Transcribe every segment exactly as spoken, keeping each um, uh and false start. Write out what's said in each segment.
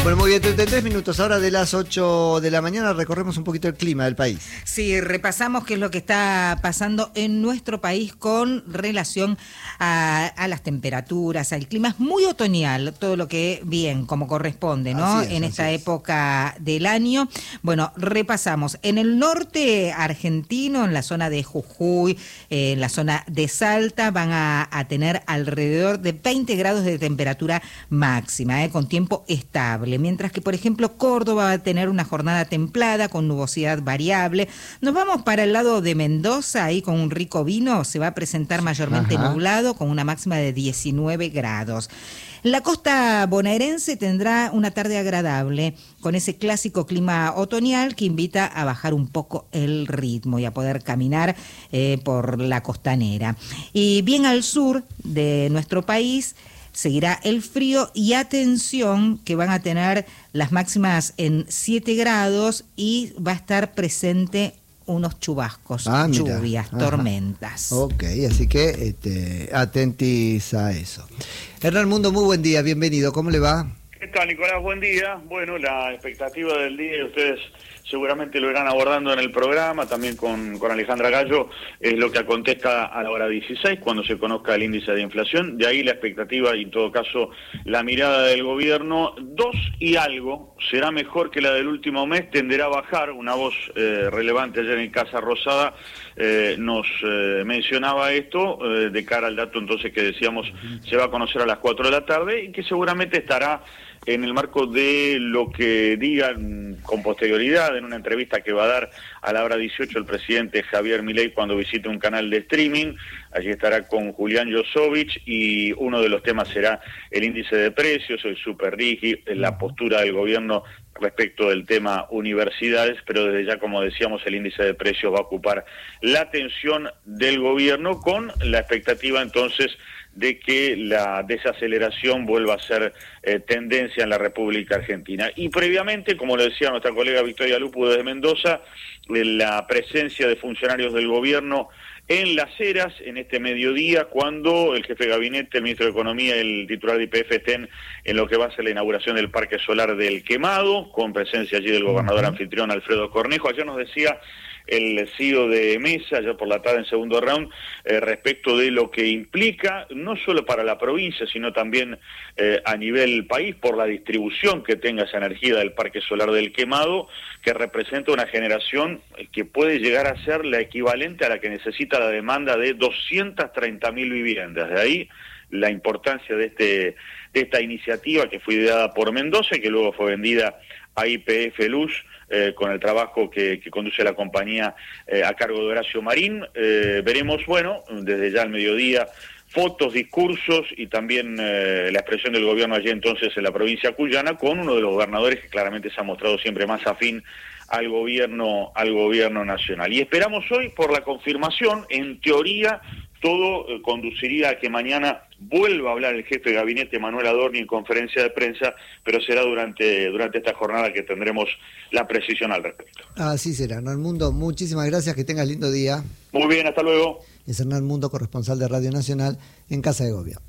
Bueno, muy bien, treinta y tres minutos. Ahora de las ocho de la mañana recorremos un poquito el clima del país. Sí, repasamos qué es lo que está pasando en nuestro país con relación a, a las temperaturas, al clima. Es muy otoñal, todo lo que bien, como corresponde, ¿no? Es, en esta es. época del año. Bueno, repasamos. En el norte argentino, en la zona de Jujuy, eh, en la zona de Salta, van a, a tener alrededor de veinte grados de temperatura máxima, eh, con tiempo estable. Mientras que, por ejemplo, Córdoba va a tener una jornada templada con nubosidad variable. Nos vamos para el lado de Mendoza, ahí con un rico vino, se va a presentar mayormente Ajá. nublado, con una máxima de diecinueve grados. La costa bonaerense tendrá una tarde agradable, con ese clásico clima otoñal que invita a bajar un poco el ritmo y a poder caminar eh, por la costanera. Y bien al sur de nuestro país seguirá el frío y atención que van a tener las máximas en siete grados y va a estar presente unos chubascos, ah, lluvias, Ajá. tormentas. Ok, así que este, atentis a eso. Hernán Mundo, muy buen día, bienvenido, ¿cómo le va? ¿Qué tal, Nicolás? Buen día. Bueno, la expectativa del día, y ustedes seguramente lo irán abordando en el programa, también con, con Alejandra Gallo, es lo que acontezca a la hora dieciséis, cuando se conozca el índice de inflación. De ahí la expectativa y, en todo caso, la mirada del gobierno. Dos y algo será mejor que la del último mes, tenderá a bajar. Una voz eh, relevante ayer en Casa Rosada eh, nos eh, mencionaba esto, eh, de cara al dato entonces que decíamos se va a conocer a las cuatro de la tarde, y que seguramente estará en el marco de lo que digan con posterioridad en una entrevista que va a dar a la hora dieciocho el presidente Javier Milei cuando visite un canal de streaming. Allí estará con Julián Yosovich y uno de los temas será el índice de precios, el superrigi, la postura del gobierno respecto del tema universidades, pero desde ya, como decíamos, el índice de precios va a ocupar la atención del gobierno, con la expectativa entonces de que la desaceleración vuelva a ser eh, tendencia en la República Argentina. Y previamente, como lo decía nuestra colega Victoria Lupu desde Mendoza, eh, la presencia de funcionarios del gobierno en Las Heras en este mediodía, cuando el jefe de gabinete, el ministro de Economía y el titular de I P F estén en lo que va a ser la inauguración del Parque Solar del Quemado, con presencia allí del gobernador anfitrión Alfredo Cornejo. Ayer nos decía el C E O de Mesa, ya por la tarde en segundo round, eh, respecto de lo que implica, no solo para la provincia, sino también eh, a nivel país, por la distribución que tenga esa energía del Parque Solar del Quemado, que representa una generación que puede llegar a ser la equivalente a la que necesita la demanda de doscientas treinta mil viviendas. De ahí la importancia de, este, de esta iniciativa que fue ideada por Mendoza y que luego fue vendida a Y P F Luz, Eh, con el trabajo que, que conduce la compañía eh, a cargo de Horacio Marín. Eh, veremos, bueno, desde ya al mediodía, fotos, discursos y también eh, la expresión del gobierno allí entonces en la provincia cuyana, con uno de los gobernadores que claramente se ha mostrado siempre más afín al gobierno, al gobierno nacional. Y esperamos hoy por la confirmación. En teoría, todo eh, conduciría a que mañana vuelva a hablar el jefe de gabinete Manuel Adorni en conferencia de prensa, pero será durante, durante esta jornada que tendremos la precisión al respecto. Así será. Hernán Mundo, muchísimas gracias, que tengas lindo día. Muy bien, hasta luego. Es Hernán Mundo, corresponsal de Radio Nacional en Casa de Gobierno.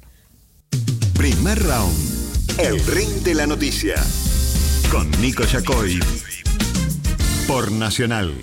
Primer round, el ring de la noticia, con Nico Yacoy, por Nacional.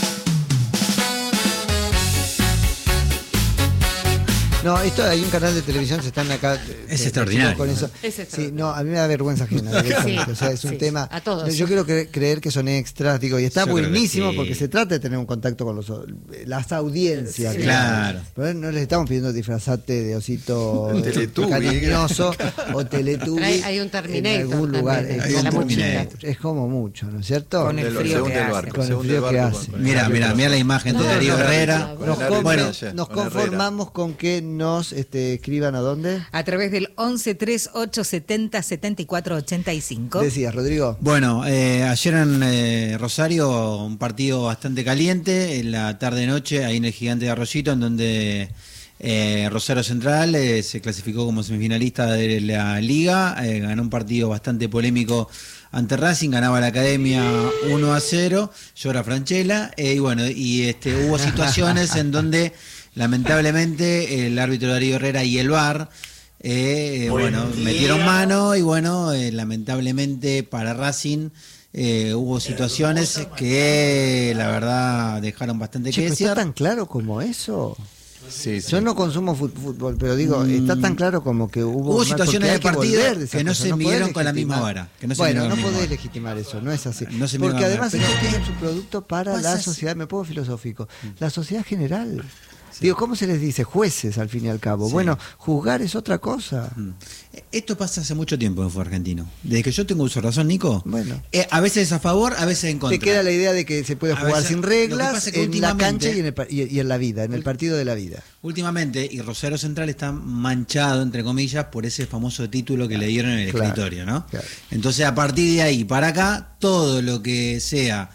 No, esto hay un canal de televisión, se están acá. Es te, extraordinario. Con eso. Es extraordinario. Sí, no, a mí me da vergüenza ajena. Sí, o sea, es un sí, tema. A todos. Yo quiero cre- creer que son extras, digo, y está yo buenísimo sí. porque se trata de tener un contacto con los las audiencias. Sí, claro. Pero no les estamos pidiendo disfrazarte de osito cariñoso o Teletubby. Hay, hay un Terminator en algún lugar. También, es, como como mucho, es como mucho, ¿no es cierto? Con el frío que hace. Con el frío que hace. Mira, mira, mira la imagen de Darío Herrera. Bueno, nos conformamos con que nos este escriban a dónde. A través del once treinta y ocho setenta setenta y cuatro ochenta y cinco. Decías, Rodrigo. Bueno, eh, ayer en eh, Rosario un partido bastante caliente, en la tarde-noche, ahí en el Gigante de Arroyito, en donde eh, Rosario Central eh, se clasificó como semifinalista de la Liga, eh, ganó un partido bastante polémico ante Racing, ganaba la Academia uno a cero, llora Franchella, eh, y bueno, y este, hubo situaciones en donde lamentablemente el árbitro Darío Herrera y el V A R eh, bueno, metieron mano y bueno, eh, lamentablemente para Racing eh, hubo situaciones que la verdad dejaron bastante que decir. ¿Está tan claro como eso? Sí, sí. Yo no consumo fútbol, pero digo, mm. está tan claro como que hubo, hubo situaciones de partido que, que no cosas. se no midieron con la misma vara. Que no bueno, no podés legitimar eso, no es así. No porque además ellos tienen su producto para la sociedad, me pongo filosófico, la sociedad general. Sí. Digo, ¿cómo se les dice? Jueces, al fin y al cabo. Sí. Bueno, juzgar es otra cosa. Mm. Esto pasa hace mucho tiempo en el fútbol argentino. Desde que yo tengo uso de razón, Nico. Bueno. Eh, a veces a favor, a veces en contra. Te queda la idea de que se puede jugar veces, sin reglas en la cancha y en, el, y, y en la vida, en el partido de la vida. Últimamente, y Rosario Central está manchado, entre comillas, por ese famoso título que le dieron en el claro, escritorio, ¿no? Claro. Entonces, a partir de ahí para acá, todo lo que sea...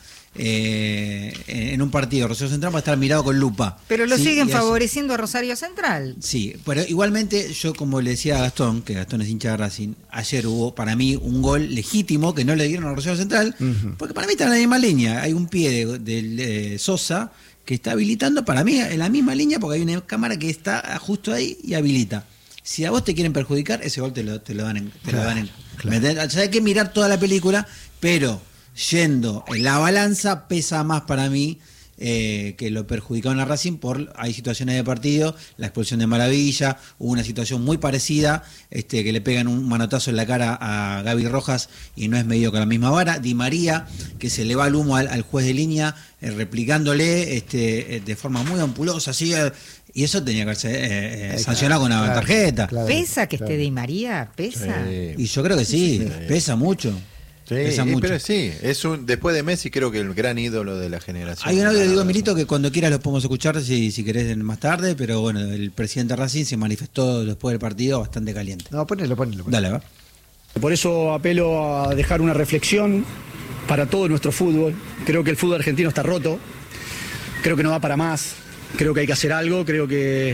Eh, en un partido Rosario Central va a estar mirado con lupa. Pero lo ¿sí? siguen favoreciendo a Rosario Central. Sí, pero igualmente yo, como le decía a Gastón, que Gastón es hincha de Racing, ayer hubo para mí un gol legítimo que no le dieron a Rosario Central, uh-huh. porque para mí está en la misma línea. Hay un pie de, de, de Sosa que está habilitando para mí en la misma línea, porque hay una cámara que está justo ahí y habilita. Si a vos te quieren perjudicar, ese gol te lo, te lo dan en, te claro, lo dan en, claro. O sea, hay que mirar toda la película, pero yendo en la balanza pesa más para mí eh, que lo perjudicaron a Racing por hay situaciones de partido, la expulsión de Maravilla, hubo una situación muy parecida, este que le pegan un manotazo en la cara a Gaby Rojas y no es medido con la misma vara, Di María que se le va el humo al, al juez de línea eh, replicándole este eh, de forma muy ampulosa, así eh, y eso tenía que ser eh, eh, sancionado con una claro, tarjeta. Claro, ¿Pesa que claro. esté Di María? ¿Pesa? Sí. Y yo creo que sí, sí. pesa mucho. Sí, pero sí, es un, después de Messi creo que el gran ídolo de la generación. Hay un audio de Diego Milito que cuando quieras lo podemos escuchar si, si querés más tarde, pero bueno, el presidente Racing se manifestó después del partido bastante caliente. No, ponelo, ponelo. ponelo. Dale, va. Por eso apelo a dejar una reflexión para todo nuestro fútbol. Creo que el fútbol argentino está roto, creo que no va para más, creo que hay que hacer algo, creo que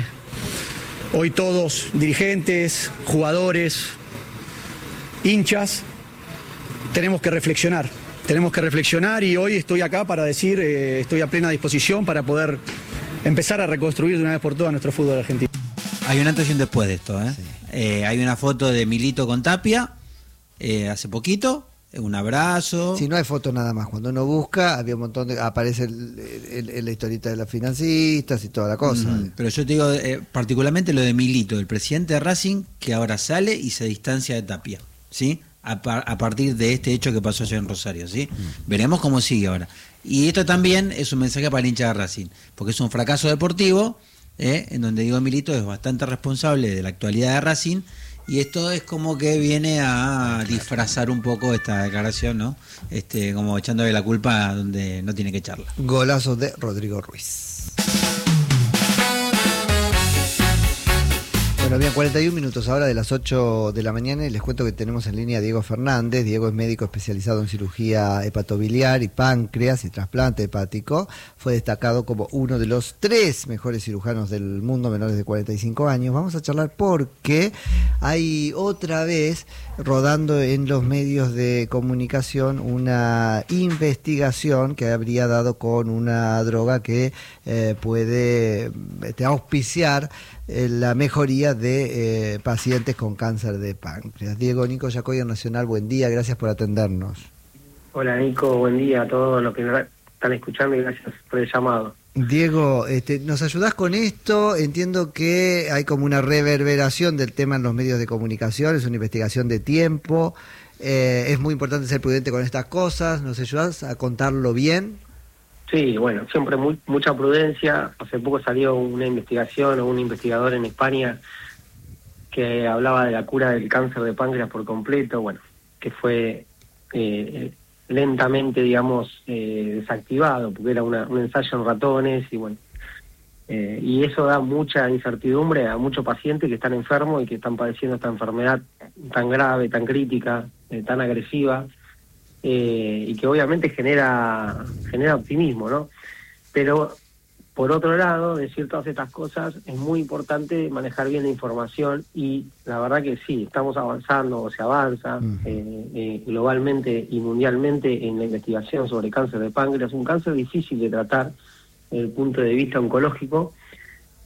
hoy todos, dirigentes, jugadores, hinchas, tenemos que reflexionar, tenemos que reflexionar y hoy estoy acá para decir, eh, estoy a plena disposición para poder empezar a reconstruir de una vez por todas nuestro fútbol argentino. Hay un antes y un después de esto, ¿eh? Sí. Eh, hay una foto de Milito con Tapia, eh, hace poquito, un abrazo. Si no hay foto nada más, cuando uno busca, había un montón de, aparece el, el, el, la historieta de los financistas y toda la cosa. Mm, pero yo te digo, eh, particularmente lo de Milito, el presidente de Racing, que ahora sale y se distancia de Tapia, ¿sí? A, par, a partir de este hecho que pasó ayer en Rosario, ¿sí? Mm. Veremos cómo sigue ahora. Y esto también es un mensaje para el hincha de Racing, porque es un fracaso deportivo, ¿eh? En donde Diego Milito es bastante responsable de la actualidad de Racing, y esto es como que viene a disfrazar un poco esta declaración, ¿no? Este, como echándole la culpa donde no tiene que echarla. Golazo de Rodrigo Ruiz. Bueno, bien, cuarenta y un minutos ahora de las ocho de la mañana y les cuento que tenemos en línea a Diego Fernández. Diego es médico especializado en cirugía hepatobiliar y páncreas y trasplante hepático. Fue destacado como uno de los tres mejores cirujanos del mundo menores de cuarenta y cinco años. Vamos a charlar porque hay otra vez rodando en los medios de comunicación una investigación que habría dado con una droga que eh, puede este, auspiciar la mejoría de eh, pacientes con cáncer de páncreas. Diego, Nico Yacoy, Nacional, buen día, gracias por atendernos. Hola Nico, buen día a todos los que nos están escuchando y gracias por el llamado. Diego, este, ¿nos ayudás con esto? Entiendo que hay como una reverberación del tema en los medios de comunicación, es una investigación de tiempo, eh, es muy importante ser prudente con estas cosas, ¿nos ayudás a contarlo bien? Sí, bueno, siempre muy, mucha prudencia. Hace poco salió una investigación o un investigador en España que hablaba de la cura del cáncer de páncreas por completo, bueno, que fue eh, lentamente, digamos, eh, desactivado, porque era una, un ensayo en ratones y bueno, eh, y eso da mucha incertidumbre a muchos pacientes que están enfermos y que están padeciendo esta enfermedad tan grave, tan crítica, eh, tan agresiva. Eh, y que obviamente genera genera optimismo, ¿no? Pero, por otro lado, decir todas estas cosas, es muy importante manejar bien la información y la verdad que sí, estamos avanzando o se avanza uh-huh. eh, eh, globalmente y mundialmente en la investigación sobre cáncer de páncreas, un cáncer difícil de tratar desde el punto de vista oncológico,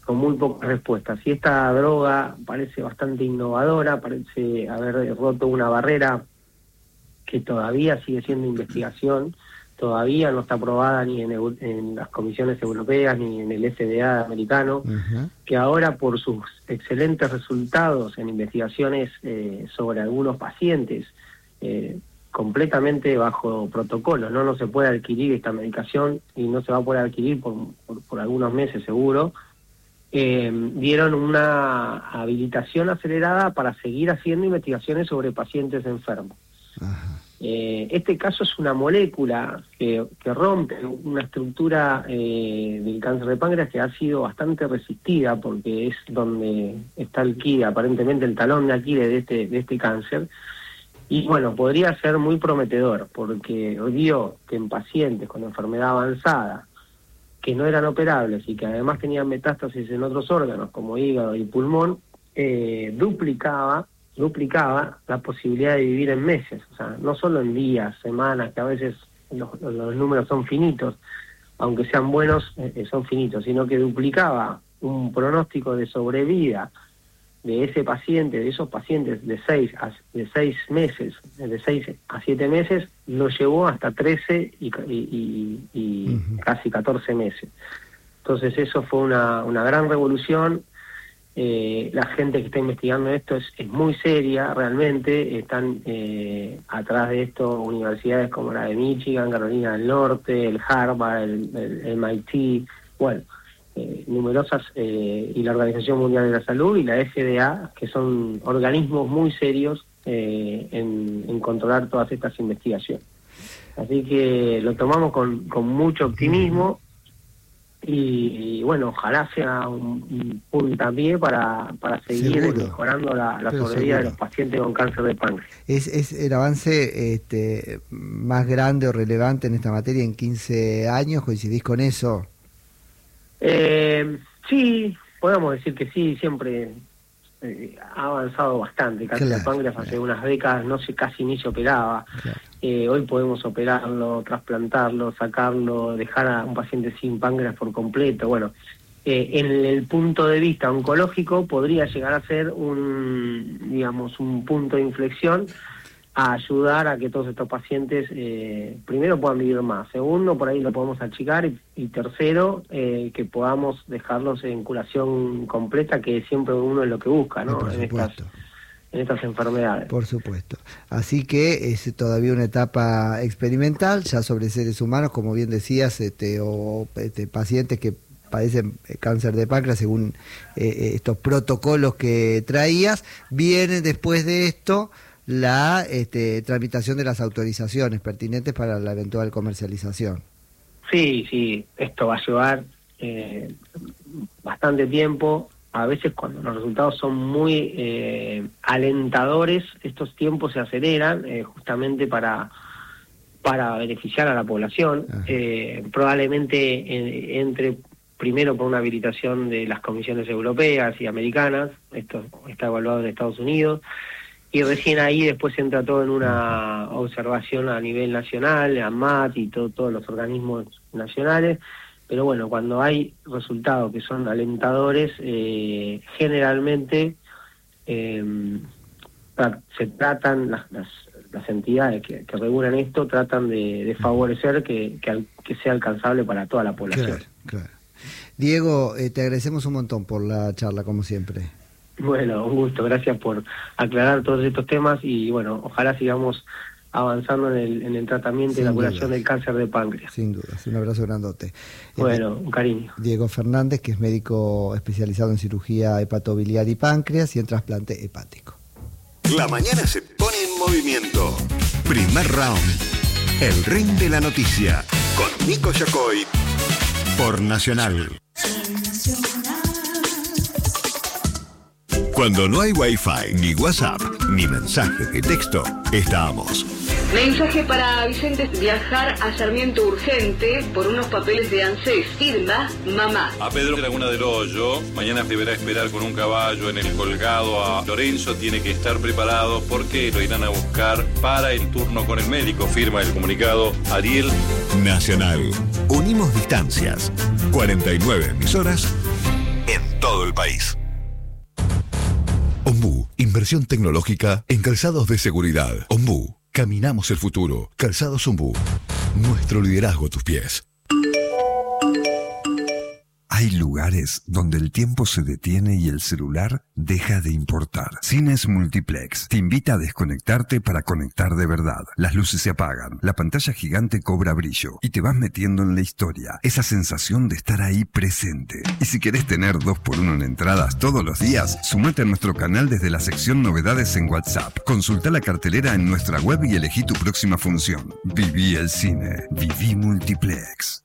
con muy pocas respuestas. Y esta droga parece bastante innovadora, parece haber roto una barrera que todavía sigue siendo investigación, todavía no está aprobada ni en, en las comisiones europeas ni en el F D A americano, uh-huh. que ahora por sus excelentes resultados en investigaciones eh, sobre algunos pacientes, eh, completamente bajo protocolo, no no se puede adquirir esta medicación y no se va a poder adquirir por, por, por algunos meses seguro, eh, dieron una habilitación acelerada para seguir haciendo investigaciones sobre pacientes enfermos. Uh-huh. Eh, este caso es una molécula que, que rompe una estructura eh, del cáncer de páncreas que ha sido bastante resistida porque es donde está el quid, aparentemente el talón de Aquiles de este, de este cáncer. Y bueno, podría ser muy prometedor porque dio que en pacientes con enfermedad avanzada que no eran operables y que además tenían metástasis en otros órganos como hígado y pulmón, eh, duplicaba duplicaba la posibilidad de vivir en meses, o sea, no solo en días, semanas, que a veces los, los números son finitos, aunque sean buenos, eh, son finitos, sino que duplicaba un pronóstico de sobrevida de ese paciente, de esos pacientes de seis a de seis meses, de seis a siete meses, lo llevó hasta trece y, y, y, y uh-huh. casi catorce meses. Entonces eso fue una, una gran revolución. Eh, la gente que está investigando esto es, es muy seria, realmente. Están eh, atrás de esto universidades como la de Michigan, Carolina del Norte, el Harvard, el, el M I T, bueno, eh, numerosas, eh, y la Organización Mundial de la Salud y la F D A, que son organismos muy serios eh, en, en controlar todas estas investigaciones. Así que lo tomamos con, con mucho optimismo. Y, y bueno, ojalá sea un, un puntapié para, para seguir seguro. mejorando la, la sobrevida de los pacientes con cáncer de páncreas. ¿Es, es el avance este, más grande o relevante en esta materia en quince años? ¿Coincidís con eso? Eh, sí, podemos decir que sí, siempre eh, ha avanzado bastante. El cáncer claro, de páncreas hace claro. unas décadas no se casi ni se operaba. Claro. Eh, hoy podemos operarlo, trasplantarlo, sacarlo, dejar a un paciente sin páncreas por completo. Bueno, eh, en el punto de vista oncológico podría llegar a ser un, digamos, un punto de inflexión a ayudar a que todos estos pacientes, eh, primero, puedan vivir más. Segundo, por ahí lo podemos achicar. Y, y tercero, eh, que podamos dejarlos en curación completa, que siempre uno es lo que busca, ¿no? Por en estas en estas enfermedades. Por supuesto. Así que es todavía una etapa experimental, ya sobre seres humanos, como bien decías, este, o este, pacientes que padecen cáncer de páncreas según eh, estos protocolos que traías. Viene después de esto la este, tramitación de las autorizaciones pertinentes para la eventual comercialización. Sí, sí, esto va a llevar eh, bastante tiempo. A veces cuando los resultados son muy eh, alentadores, estos tiempos se aceleran eh, justamente para para beneficiar a la población. Eh, probablemente eh, entre primero por una habilitación de las comisiones europeas y americanas, esto está evaluado en Estados Unidos, y recién ahí después entra todo en una observación a nivel nacional, ANMAT y todo, todos los organismos nacionales. Pero bueno, cuando hay resultados que son alentadores, eh, generalmente eh, se tratan, las, las, las entidades que, que regulan esto, tratan de, de favorecer que, que, que sea alcanzable para toda la población. Claro, claro. Diego, eh, te agradecemos un montón por la charla, como siempre. Bueno, un gusto, gracias por aclarar todos estos temas y bueno, ojalá sigamos avanzando en el, en el tratamiento Sin y la curación dudas. del cáncer de páncreas. Sin duda, un abrazo grandote. Bueno, un cariño. Diego Fernández, que es médico especializado en cirugía hepatobiliar y páncreas y en trasplante hepático. La mañana se pone en movimiento. Primer round. El ring de la noticia. Con Nico Yacoy. Por Nacional. Cuando no hay Wi-Fi, ni WhatsApp, ni mensajes de texto, estamos. Mensaje para Vicente: viajar a Sarmiento urgente por unos papeles de ANSES. Firma mamá. A Pedro Laguna del Hoyo, mañana deberá esperar con un caballo en el colgado a Lorenzo. Tiene que estar preparado porque lo irán a buscar para el turno con el médico. Firma el comunicado Ariel. Nacional. Unimos distancias. cuarenta y nueve emisoras en todo. todo el país. Ombú, inversión tecnológica en calzados de seguridad. Ombú, caminamos el futuro. Calzados Ombú, nuestro liderazgo a tus pies. Hay lugares donde el tiempo se detiene y el celular deja de importar. Cines Multiplex te invita a desconectarte para conectar de verdad. Las luces se apagan, la pantalla gigante cobra brillo y te vas metiendo en la historia. Esa sensación de estar ahí presente. Y si querés tener dos por uno en entradas todos los días, sumate a nuestro canal desde la sección Novedades en WhatsApp. Consulta la cartelera en nuestra web y elegí tu próxima función. Viví el cine. Viví Multiplex.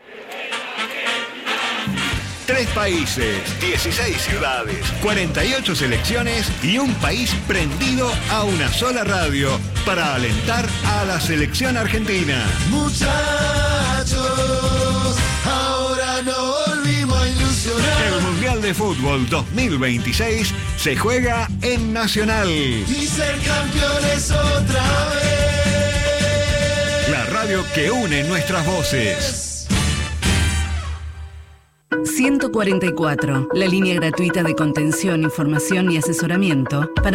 Tres países, dieciséis ciudades, cuarenta y ocho selecciones y un país prendido a una sola radio para alentar a la selección argentina. Muchachos, ahora no volvimos a ilusionar. El Mundial de Fútbol dos mil veintiséis se juega en Nacional. Y ser campeones otra vez. La radio que une nuestras voces. ciento cuarenta y cuatro, la línea gratuita de contención, información y asesoramiento para